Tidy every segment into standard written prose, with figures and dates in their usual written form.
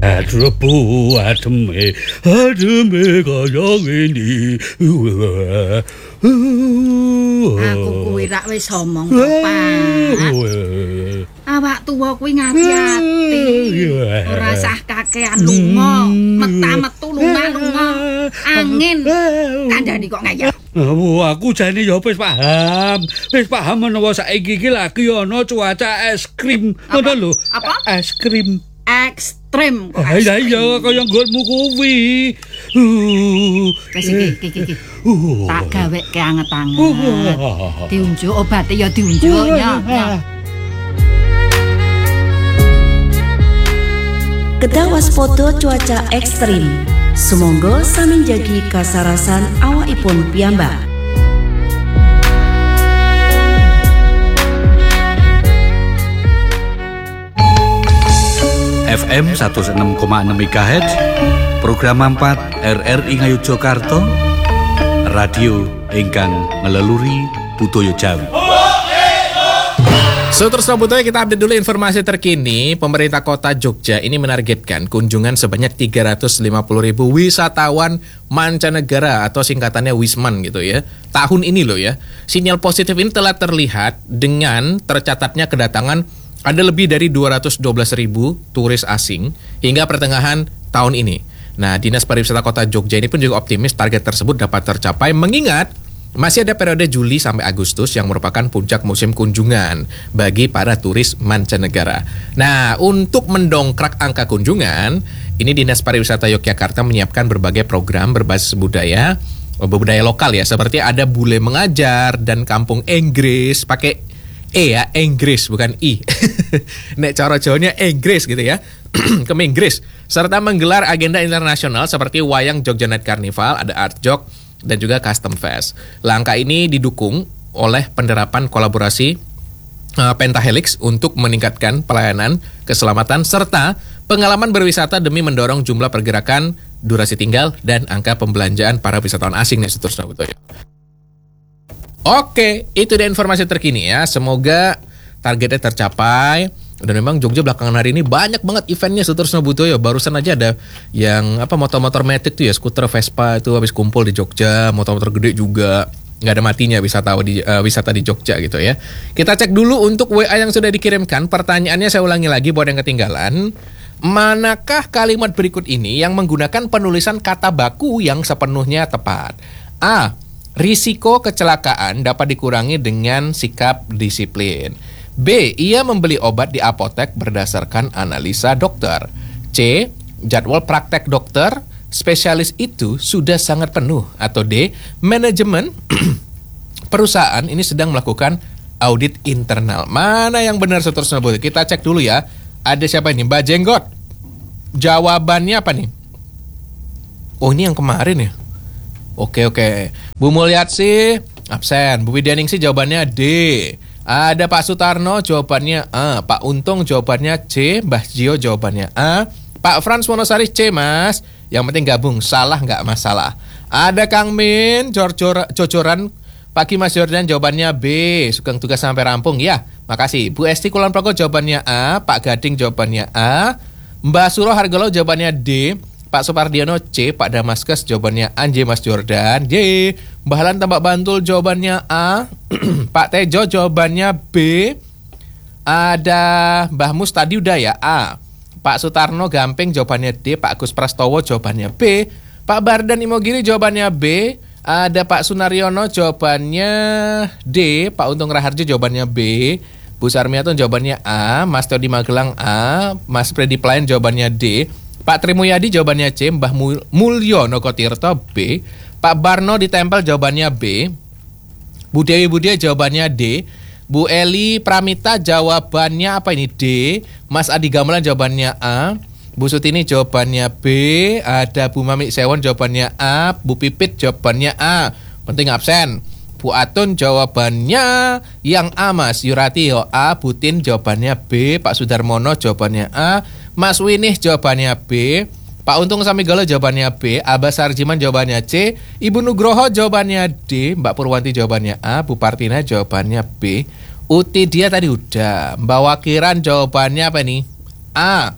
Adrebu ademe kaya ngene. Aku kuwi rak wis omong to, Pak. Awak tuwa kuwi ngati-ati. Ora usah kakean lunga, metu lunga. Angin kandhani kok ngayap. Aku jane ya wis paham. Wis paham menawa saiki iki lagi ana cuaca es krim. Ngono lho. Apa? Es krim. Ekstrem kok. Iya kaya nggonmu kuwi. Wis iki. Tak gaweke anget-anget. Diunjuk obate ya diunjuk ya. Kedah waspada cuaca ekstrim. Sumangga sami njagi kasarasan awakipun piyambak. FM 106,6 MHz, program 4 RRI Ngayogyakarta, radio ingkang ngeleluri budaya Jawi. Seterusnya Butoy, kita update dulu informasi terkini. Pemerintah Kota Jogja ini menargetkan kunjungan sebanyak 350.000 wisatawan mancanegara atau singkatannya Wisman gitu ya. Tahun ini loh ya. Sinyal positif ini telah terlihat dengan tercatatnya kedatangan ada lebih dari 212.000 turis asing hingga pertengahan tahun ini. Nah, Dinas Pariwisata Kota Jogja ini pun juga optimis target tersebut dapat tercapai mengingat masih ada periode Juli sampai Agustus yang merupakan puncak musim kunjungan bagi para turis mancanegara. Nah, untuk mendongkrak angka kunjungan, ini Dinas Pariwisata Yogyakarta menyiapkan berbagai program berbasis budaya lokal ya, seperti ada bule mengajar dan kampung Inggris, pakai E ya, Inggris bukan I. Nek cara Jawanya Inggris gitu ya. Ke Inggris. Serta menggelar agenda internasional seperti Wayang Jogja Night Carnival, ada Art Jog, dan juga Custom Fest. Langkah ini didukung oleh penerapan kolaborasi Pentahelix untuk meningkatkan pelayanan, keselamatan, serta pengalaman berwisata demi mendorong jumlah pergerakan, durasi tinggal, dan angka pembelanjaan para wisatawan asing. Nih, seterusnya betul ya. Oke, itu dia informasi terkini ya. Semoga targetnya tercapai. Dan memang Jogja belakangan hari ini banyak banget eventnya seterusnya butuh ya. Barusan aja ada yang motor-motor metik tuh ya, skuter Vespa itu habis kumpul di Jogja, motor-motor gede juga. Nggak ada matinya wisata di Jogja gitu ya. Kita cek dulu untuk WA yang sudah dikirimkan. Pertanyaannya saya ulangi lagi buat yang ketinggalan. Manakah kalimat berikut ini yang menggunakan penulisan kata baku yang sepenuhnya tepat? A. Risiko kecelakaan dapat dikurangi dengan sikap disiplin. B. Ia membeli obat di apotek berdasarkan analisa dokter. C. Jadwal praktek dokter spesialis itu sudah sangat penuh. Atau D. Manajemen perusahaan ini sedang melakukan audit internal. Mana yang benar seterusnya? Kita cek dulu ya. Ada siapa ini? Mbak Jenggot. Jawabannya apa nih? Oh, ini yang kemarin ya. Oke. Bu Mulyatsi absen. Bu Widyaningsih jawabannya D. Ada Pak Sutarno jawabannya A. Pak Untung jawabannya C. Mbah Jio jawabannya A. Pak Frans Wonosari C, Mas. Yang penting gabung, salah nggak masalah. Ada Kang Min Jojoran. Pak Mas Jordan jawabannya B. Sugeng tugas sampai rampung. Ya, makasih. Bu Esti Kulon Progo jawabannya A. Pak Gading jawabannya A. Mbak Suro Hargolo jawabannya D. Pak Supardiono C. Pak Damaskes jawabannya A. J. Mas Jordan J. Mbah Halan Tambak Bantul jawabannya A. Pak Tejo jawabannya B. Ada Mbah Mus tadi udah ya A. Pak Sutarno Gamping jawabannya D. Pak Agus Prastowo jawabannya B. Pak Bardan Imogiri jawabannya B. Ada Pak Sunaryono jawabannya D. Pak Untung Raharjo jawabannya B. Bu Sarmiato jawabannya A. Mas Todi Magelang A. Mas Freddy Plain jawabannya D. Pak Trimuyadi jawabannya C. Mbah Mulyo Nokotirto B. Pak Barno ditempel jawabannya B. Bu Dewi Budia jawabannya D. Bu Eli Pramita jawabannya apa ini? D. Mas Adi Gamelan jawabannya A. Bu Sutini jawabannya B. Ada Bu Mami Sewon jawabannya A. Bu Pipit jawabannya A. Penting absen. Bu Atun jawabannya yang A, Mas. Yuratio A. Butin jawabannya B. Pak Sudarmono jawabannya A. Mas Winih jawabannya B. Pak Untung Samigalo jawabannya B. Abah Sarjiman jawabannya C. Ibu Nugroho jawabannya D. Mbak Purwanti jawabannya A. Bu Partina jawabannya B. Uti dia tadi udah. Mbak Wakiran jawabannya apa nih? A.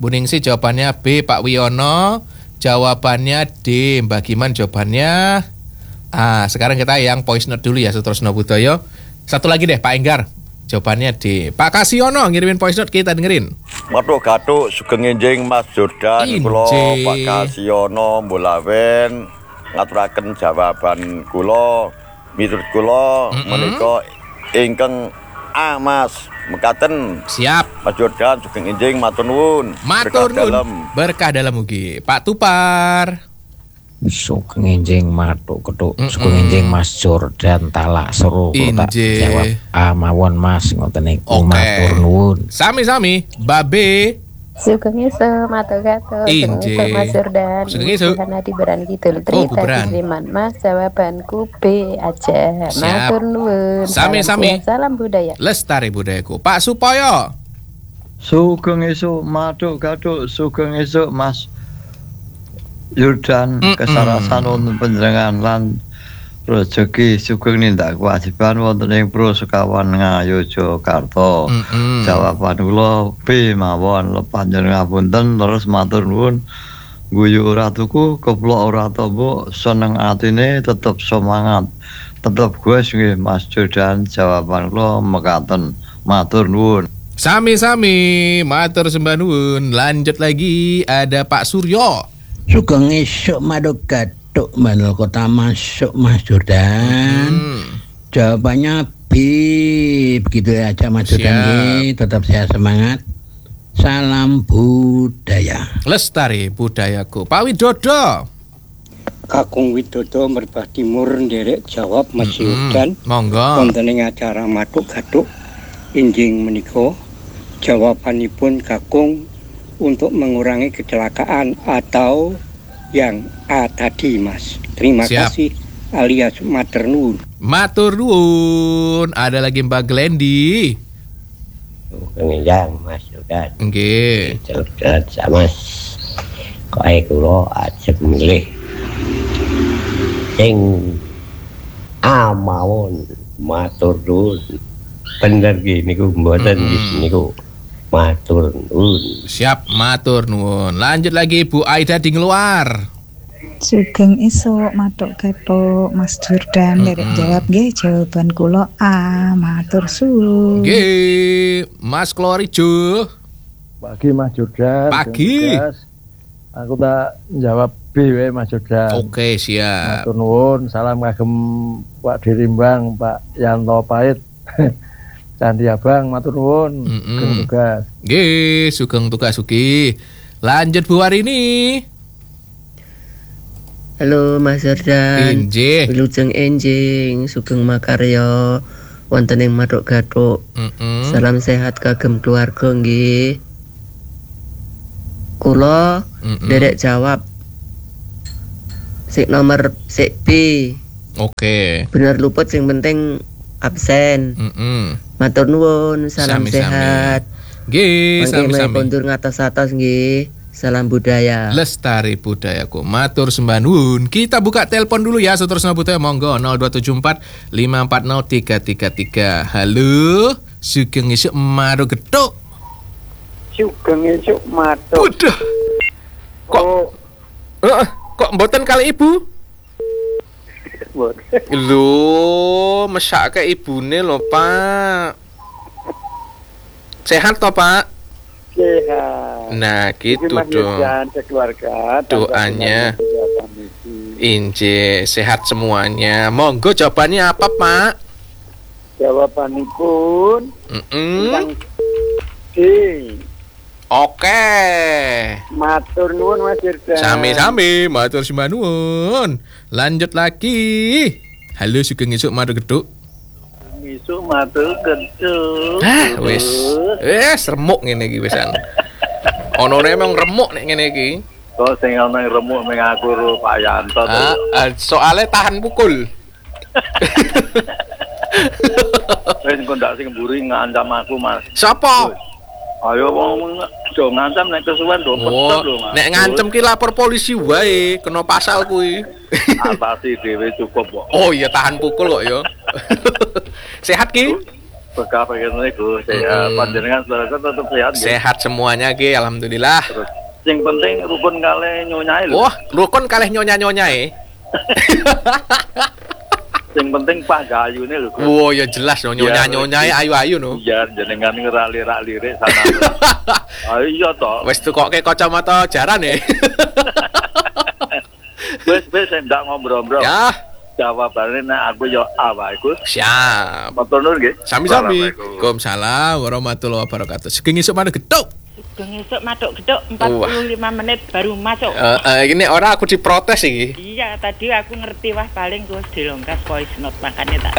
Bu Ningsi jawabannya B, Pak Wiono jawabannya D, Mbak Giman jawabannya A. Sekarang kita yang voice note dulu ya, Sutrisno Budoyo. Satu lagi deh, Pak Enggar jawabannya D. Pak Kasiono ngirimin voice note, kita dengerin. Matuk gatuk sugeng enjing Mas Jordan kula Pak Kasiono Mbolawen ngaturaken jawaban kula miturut kula menika ingkang A Mas. Mekaten. Siap. Mas Jordan sugeng enjing matur nuwun. Matur nuwun. Berkah dalam ugi. Pak Tupar. Sugeng enjing matuk ketuk sugeng enjing Mas Jordan talak seru tak jawab mawon Mas ngoten niku matur nuwun. Sami-sami Babe sugeng iso matur gatur Mas Jordan karena diberan gitu cerita Sliman Mas jawabanku B aja. Matur nuwun. Sami-sami salam budaya lestari budayaku. Pak Supoyo sugeng iso matuk gatuk sugeng iso Mas Jordan kesarasan wonten panjenengan lan rezeki sugeng nindak kewajiban wonten ing Pro Sekawan Ngayogyakarta. Jawaban kula B mawon. Panjenengan punten terus matur nuwun guyu ora tuku keplok ora tombo seneng atine tetep semangat tetep guys nggih Mas Jordan. Jawaban kula mekaten matur nuwun. Sami-sami matur sembah nuwun. Lanjut lagi ada Pak Suryo. Sugeng esuk maduk gatuk Manul Kota masuk Mas Jordan. Jawabannya B. Begitu aja Mas Jordan. Tetap sehat semangat. Salam budaya. Lestari budayaku. Pak Widodo. Kakung Widodo Merbah Timur nderek jawab Mas Jordan. Monggo. Wonten ing acara maduk gatuk injing menika jawabanipun Kakung untuk mengurangi kecelakaan atau yang A tadi Mas. Terima kasih alias matur nuwun. Matur nuwun. Ada lagi Mbak Glendi. Penginjang Mas Jordan. Nggih. Jordan sama kae kula ajeng milih sing A mawon. Matur nuwun. Bener nggih niku mboten niku. Matur nuwun. Siap, matur nuwun. Lanjut lagi Bu Aida di luar. Sugeng esuk matuk gatuk Mas Jordan derek jawab nggih jawaban kula A. Matur suwun. Nggih, Mas Klorijo. Pagi Mas Jordan. Pagi. Aku tak jawab B wae Mas Jordan. Oke, siap. Matur nuwun, salam kagem Pak Dirimbang, Pak Yanto Pait. Candi Abang, matur nuwun. Sugeng tugas. Nggih, sugeng tugas ugi. Lanjut Bu Warini. Halo Mas Jordan. Injih. Wilujeng enjing, sugeng makarya wonten ing maduk gatuk. Salam sehat kagem keluarga nggih. Kula derek jawab sik nomor sik B. Oke. Bener luput sing penting absen. Matur nuwun, salam sehat. Nggih, sami-sami. Kondur ngatos-atos nggih. Salam budaya. Lestari budayaku. Matur sembah nuwun. Kita buka telepon dulu ya, Sutrisno Budaya. Monggo 0274 540 333. Halo, sugeng esuk maru getuk. Sugeng esuk matur. Udah. Kok mboten kali Ibu? Lho, mesak ke ibune lho, Pak. Sehat toh, Pak? Sehat. Nah, gitu dong. Keluarga, doanya. Inje, sehat semuanya. Monggo jawabannya apa, Pak? Jawabanipun D. Oke. Matur nuwun Mas Jordan. Sami-sami, matur sembah nuwun. Lanjut lagi. Halo, sugeng esuk matur geduk. Esuk matur geduk. Wis remuk ngene iki wisan. Ono emang remuk nek ngene iki. Kok sing ono remuk meng aku karo Pak Yanto to. Soale tahan pukul. Wis kok ndak sing mburi ngancam aku, Mas. Sapa? Ayo wong do ngancam nek kesuwen do petot lho, Mas. Nek ngancem ki lapor polisi wae, kena pasal kuwi. Atasi dhewe cukup kok. Oh iya, tahan pukul kok ya. Sehat ki? Berkah ngene iku sehat. Panjenengan saudara tetap sehat. Sehat semuanya ki, alhamdulillah. Terus sing penting rukun kalih nyonyae lho. Wah, rukun kalih nyonya-nyonyae. Sing penting Pak Gayune lho. Oh, ya jelas no nyonya-nyonyae ayu-ayu no. Iya, jenengan ngerali-lirik sana. Ayo iya to. Wis tukoke kacamata jaran ya. Wis ndak ngobrol-ngobrol. Ya. Jawabane nek aku yo wae Gus. Siap. Matur nuwun nggih. Sami-sami. Waalaikumsalam warahmatullahi wabarakatuh. Sugeng esuk mana gedhok. Sugeng esuk matuk gedhok 45 menit baru masuk. Ini ora aku diprotes iki. Iya, tadi aku ngerti wah paling Gus dilongkas voice note makanya tak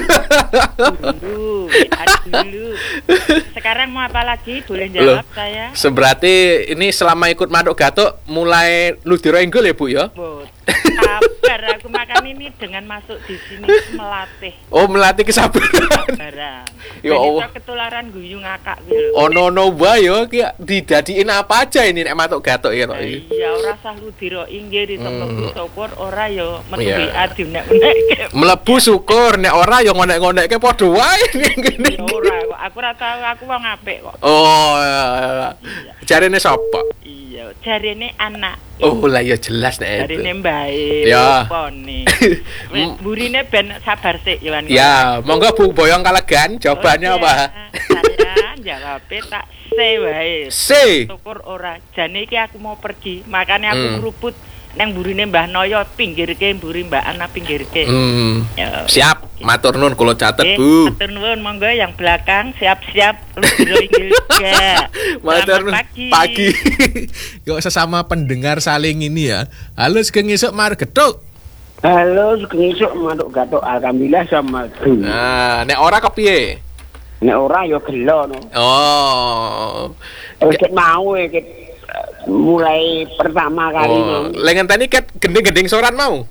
dulu. Sekarang mau apa lagi? Boleh jawab saya? Seberarti ini selama ikut Maduk Gatuk mulai ludiro enggol ya Bu ya? Sabar, aku makan ini dengan masuk di sini melatih. Oh, melatih kesabaran. Ya Allah. Ketularan guyu ngakak gitu. Oh no wae yo ki didadiin apa aja ini nek Maduk Gatuk ya kok iki. Iya, ora sah ludiro inggih di tempat syukur ora yo metu adi nek-nek. Mlebu syukur nek ora yo ngonek-ngonekke padha wae ngene. Ora kok, aku ora tahu aku wong apik kok. Oh, jarene sapa? Iya, jarene anak. Oh lah ya jelas nek itu. Jarene mbae. Ya. Burine ben sabar sik yo. Ya, monggo Bu Boyong Kalegan jawabannya apa? Saya jawabe tak se wae. Se. Syukur ora. Jane iki aku mau pergi, makane aku ngruput nang burine Mbah Noyo pinggirke, mburi Mbak Ana pinggirke. Ya. Siap, matur nuwun kula catet Bu. Matur nuwun, monggo yang belakang siap-siap ludiro inggil juga. Matur nuwun. Pagi. Yuk sesama pendengar saling ini ya. Halo sugeng esuk Mar Gedhok. Halo sugeng esuk Maduk Gatuk. Alhamdulillah sama. Nah, nek ora kepiye? Nek ora ya gelo no. Oh. Wis mau mulai pertama kali. Lengen tani ket gending-gending soran mau.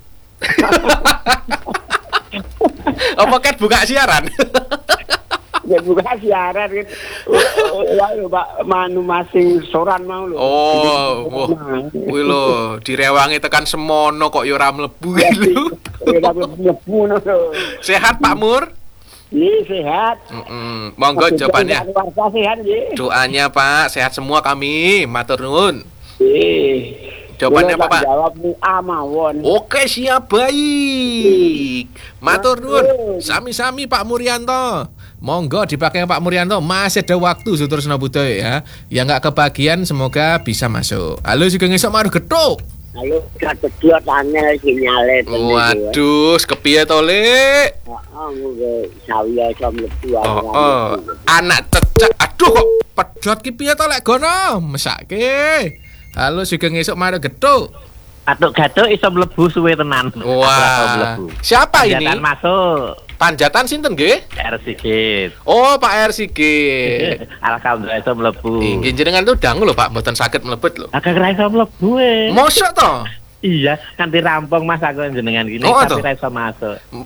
Apa ket buka siaran? Ya buka siaran gitu. Ya Pak manu masing soran mau lho. Oh, kuwi lho direwangi tekan semono kok ya ora mlebu lho. Ya mlebu no. Sehat Pak Mur? Iya sehat. Monggo jawabannya. Sehat nggih. Doanya Pak, sehat semua kami. Matur nuwun. Jawabannya apa Pak? Jawab A mawon. Oke, siap baik. Matur nuwun. Sami-sami Pak Muryanto. Monggo dipakai Pak Muryanto, masih ada waktu Sutorsno Budoyo ya. Yang enggak kebagian semoga bisa masuk. Halo sugeng esuk Maduk Gatuk. Halo, kedua tanya sinyale. Waduh, kepiye to, Lek? Heeh, sawiya iso mlebu. Anak cecak. Aduh kok pedhot ki piye to, Lek gono? Mesake. Halo, sugeng esuk Maduk Gatuk. Maduk Gatuk iso mlebu suwe tenan. Wah. Siapa ini? Panjatan masuk. Panjatan sinten nggih? R Sigit. Oh, Pak R Sigit. Alhamdulillah iso mlebu. Nggih jenengan tuh dangu lho Pak, mboten saged mlebet lho. Agak ra iso mlebu Mosok to? Iya, kanthi rampung Mas aku jenengan gini tapi ra iso masuk.